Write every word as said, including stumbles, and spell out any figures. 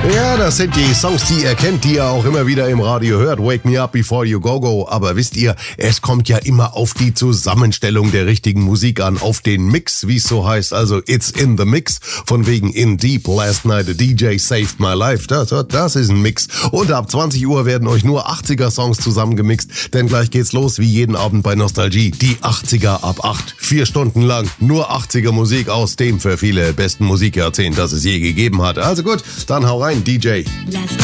Ja, das sind die Songs, die ihr kennt, die ihr auch immer wieder im Radio hört. Wake Me Up Before You Go Go. Aber wisst ihr, es kommt ja immer auf die Zusammenstellung der richtigen Musik an, auf den Mix, wie es so heißt. Also It's in the Mix, von wegen In Deep Last Night a D J Saved My Life. Das, das ist ein Mix. Und ab zwanzig Uhr werden euch nur achtziger-Songs zusammengemixt, denn gleich geht's los wie jeden Abend bei Nostalgie. Die achtziger ab acht. Vier Stunden lang nur achtziger Musik aus dem für viele besten Musikjahrzehnt, das es je gegeben hat. Also gut, dann hau rein, D J. Last